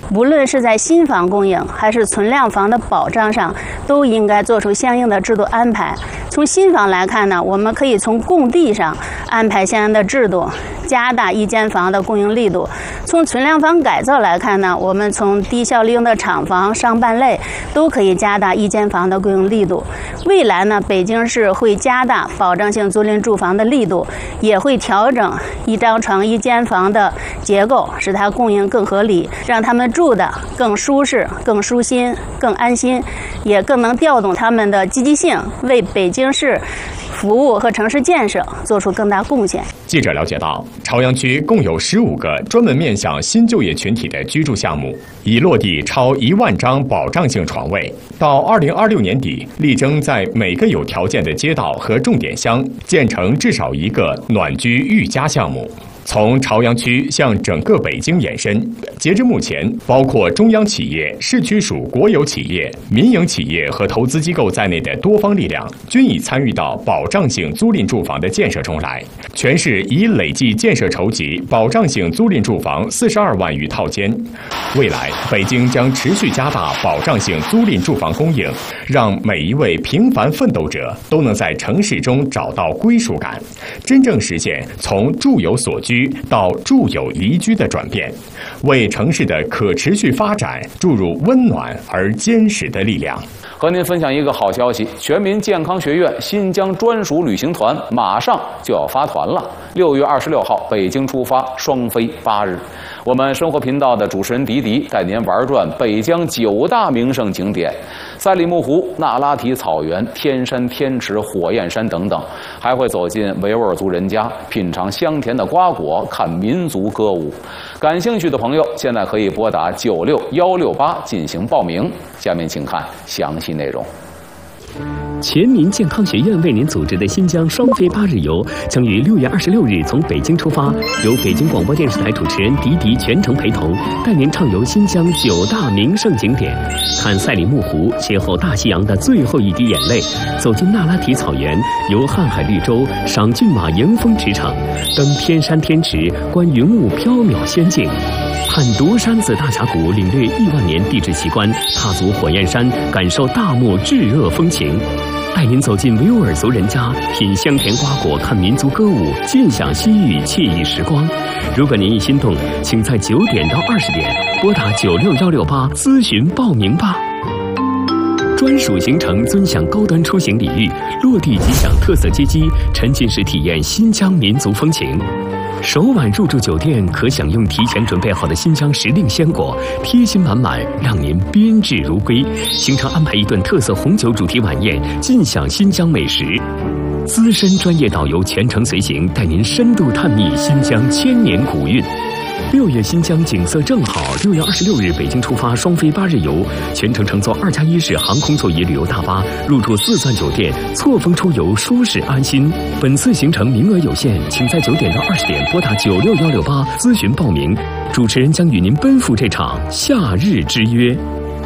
无论是在新房供应还是存量房的保障上，都应该做出相应的制度安排。从新房来看呢，我们可以从供地上安排相应的制度，加大一间房的供应力度。从存量房改造来看呢，我们从低效利用的厂房、商办类都可以加大一间房的供应力度。未来呢，北京市会加大保障性租赁住房的力度，也会调整一张床一间房的结构，使它供应更合理，让他们住的更舒适、更舒心、更安心，也更能调动他们的积极性，为北京市服务和城市建设做出更大贡献。 记者了解到，朝阳区共有15个专门面向新就业群体的居住项目，已落地超1万张保障性床位。到2026年底，力争在每个有条件的街道和重点乡建成至少1个暖居育家项目。从朝阳区向整个北京延伸，截至目前，包括中央企业、市区属国有企业、民营企业和投资机构在内的多方力量，均已参与到保障性租赁住房的建设中来。全市已累计建设筹集保障性租赁住房42万余套间。未来，北京将持续加大保障性租赁住房供应，让每一位平凡奋斗者都能在城市中找到归属感，真正实现从住有所居到住有离居的转变，为城市的可持续发展注入温暖而坚实的力量。 和您分享一个好消息，全民健康学院新疆专属旅行团马上就要发团了。6月26号北京出发，双飞8日。我们生活频道的主持人迪迪带您玩转北疆9大名胜景点：赛里木湖、那拉提草原、天山、天池、火焰山等等，还会走进维吾尔族人家，品尝香甜的瓜果，看民族歌舞。感兴趣的朋友现在可以拨打96168进行报名。下面请看详细内容。 全民健康学院为您组织的新疆双飞8日游将于6月26日从北京出发，由北京广播电视台主持人迪迪全程陪同，带您畅游新疆9大名胜景点，看赛里木湖，邂逅大西洋的最后一滴眼泪，走进那拉提草原，游瀚海绿洲，赏骏马迎风驰骋，登天山天池，观云雾缥缈仙境，看独山子大峡谷，领略亿万年地质奇观，踏足火焰山，感受大漠炙热风情，带您走进维吾尔族人家，品香甜瓜果，看民族歌舞，尽享西域惬意时光。如果您一心动，请在9点到20点拨打96168咨询报名吧。专属行程尊享高端出行礼遇，落地即享特色接机，沉浸式体验新疆民族风情。首晚入住酒店可享用提前准备好的新疆时令鲜果，贴心满满，让您宾至如归。行程安排一顿特色红酒主题晚宴，尽享新疆美食。资深专业导游全程随行，带您深度探秘新疆千年古韵。6月新疆景色正好，6月26日北京出发双飞8日游，全程乘坐2+1式航空座椅旅游大巴，入住4钻酒店，错峰出游，舒适安心。本次行程名额有限，请在9点到20点拨打96168咨询报名。主持人将与您奔赴这场夏日之约。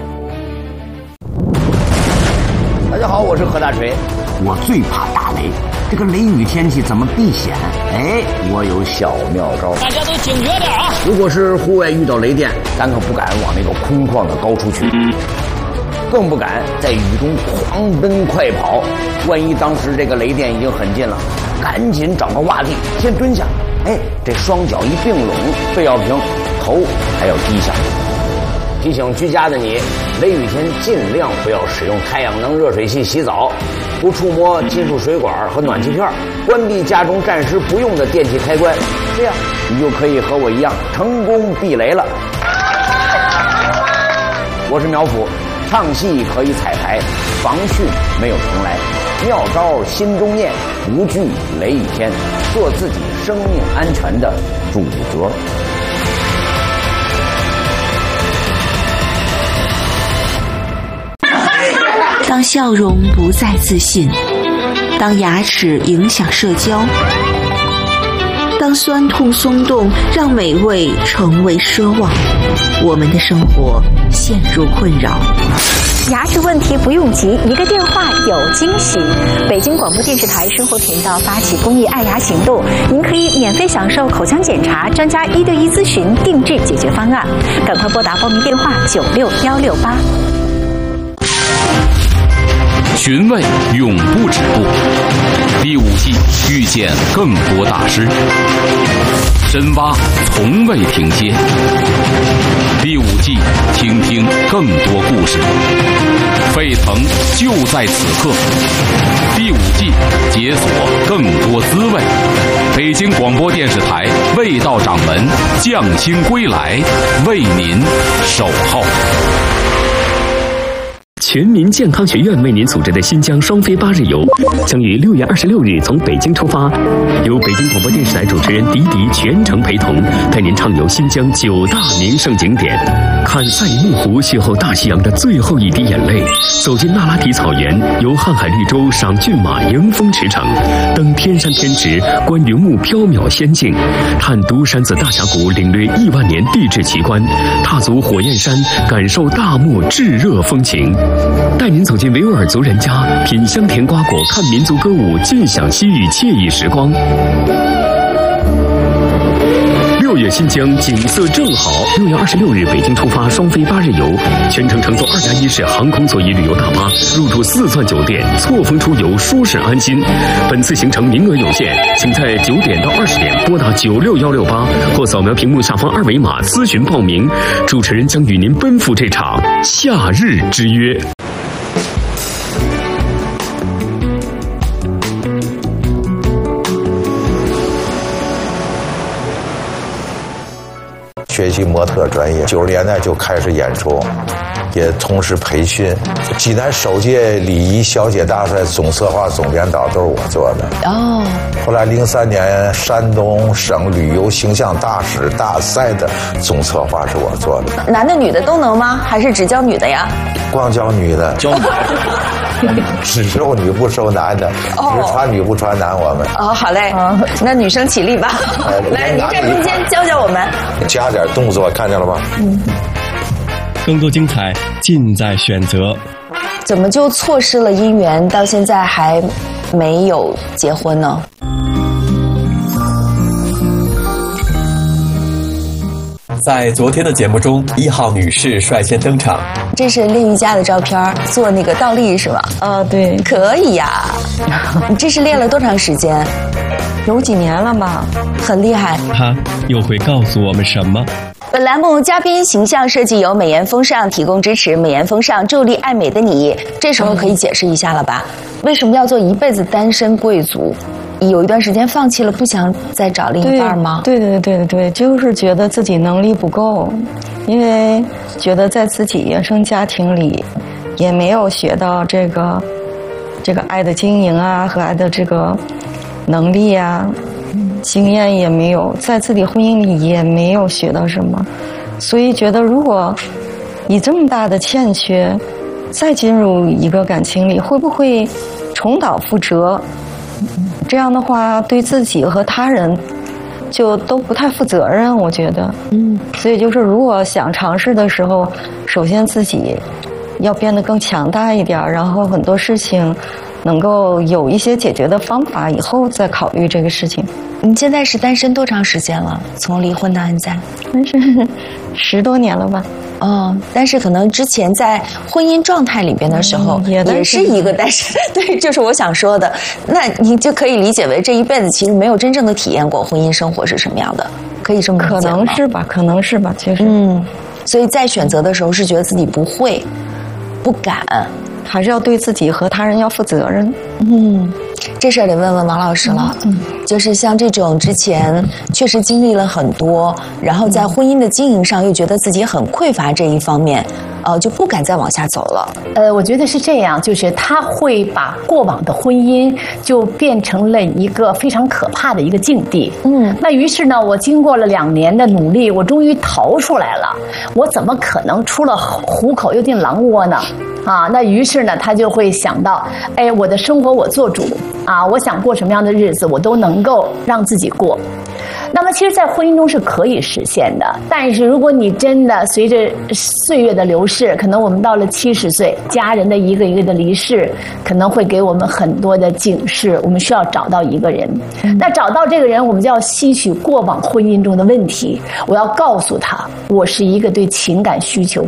大家好，我是何大锤。我最怕打雷，这个雷雨天气怎么避险？哎，我有小妙招。 大家都警觉点啊！ 如果是户外遇到雷电，咱可不敢往那个空旷的高处去，更不敢在雨中狂奔快跑。万一当时这个雷电已经很近了，赶紧找个洼地先蹲下，哎，这双脚一并拢，背要平，头还要低下。提醒居家的你，雷雨天尽量不要使用太阳能热水器洗澡，不触摸金属水管和暖气片，关闭家中暂时不用的电器开关，这样你就可以和我一样成功避雷了。我是苗阜，唱戏可以彩排，防汛没有重来，妙招心中念，无惧雷雨天，做自己生命安全的主角。 当笑容不再自信，当牙齿影响社交， 当酸痛松动让美味成为奢望，我们的生活陷入困扰。 牙齿问题不用急，一个电话有惊喜。北京广播电视台生活频道发起公益爱牙行动，您可以免费享受口腔检查、专家1对1咨询、定制解决方案。赶快拨打报名电话96168。 寻味永不止步，第5季遇见更多大师，深挖从未停歇。第5季听听更多故事，沸腾就在此刻。第5季解锁更多滋味。北京广播电视台味道掌门匠心归来，为您守候。 全民健康学院为您组织的新疆双飞8日游，将于6月26日从北京出发，由北京广播电视台主持人迪迪全程陪同，带您畅游新疆9大名胜景点，看赛里木湖邂逅大西洋的最后一滴眼泪，走进那拉提草原，游瀚海绿洲赏骏马迎风驰骋，登天山天池观云雾缥缈仙境，探独山子大峡谷领略1万年地质奇观，踏足火焰山感受大漠炙热风情，带您走进维吾尔族人家，品香甜瓜果，看民族歌舞，尽享西域惬意时光。6月新疆景色正好，6月26日北京出发双飞8日游，全程乘坐2+1式航空座椅旅游大巴，入住4钻酒店，错峰出游，舒适安心。本次行程名额有限，请在9点到20点拨打96168或扫描屏幕下方2维码咨询报名。主持人将与您奔赴这场夏日之约。 学习模特专业，90年代就开始演出，也同时培训。济南首届礼仪小姐大赛总策划、总编导都是我做的。哦。后来03年山东省旅游形象大使大赛的总策划是我做的。 男的女的都能吗？还是只教女的呀？ 光教女的。教女的。只收女不收男的，只传女不传男。我们好嘞，那女生起立吧。来，您在中间教教我们， 加点动作，看见了吧？ 更多精彩尽在选择。 怎么就错失了姻缘，到现在还没有结婚呢？ 在昨天的节目中，1号女士率先登场。 这是练瑜伽的照片，做那个倒立是吧？ 对， 可以呀。你这是练了多长时间？ 有几年了吧？ 很厉害。 她又会告诉我们什么？ 本栏目嘉宾形象设计由美颜风尚提供支持，美颜风尚助力爱美的你。这时候可以解释一下了吧？为什么要做一辈子单身贵族？有一段时间放弃了，不想再找另一半吗？ 对，就是觉得自己能力不够，因为觉得在自己原生家庭里也没有学到这个爱的经营啊和爱的这个能力啊，经验也没有，在自己婚姻里也没有学到什么，所以觉得如果以这么大的欠缺再进入一个感情里，会不会重蹈覆辙？这样的话对自己和他人就都不太负责任，我觉得。所以就是如果想尝试的时候，首先自己要变得更强大一点，然后很多事情能够有一些解决的方法，以后再考虑这个事情。 你现在是单身多长时间了？从离婚到现在？ 但是10多年了吧。 但是可能之前在婚姻状态里边的时候，也是一个单身。对，就是我想说的。那你就可以理解为这一辈子其实没有真正的体验过婚姻生活是什么样的，可以这么理解吗？ 可能是吧，确实。 所以在选择的时候是觉得自己不会、不敢， 还是要对自己和他人要负责任。 这事儿得问问王老师了。就是像这种之前确实经历了很多，然后在婚姻的经营上又觉得自己很匮乏这一方面，就不敢再往下走了。 我觉得是这样，就是他会把过往的婚姻就变成了一个非常可怕的一个境地。那于是呢，我经过了2年的努力，我终于逃出来了。我怎么可能出了虎口又进狼窝呢？那于是呢，他就会想到，我的生活我做主啊，我想过什么样的日子，我都能够让自己过。 那么其实，在婚姻中是可以实现的。但是如果你真的随着岁月的流逝，可能我们到了70岁，家人的一个一个的离世，可能会给我们很多的警示。我们需要找到一个人，那找到这个人，我们就要吸取过往婚姻中的问题。我要告诉他，我是一个对情感需求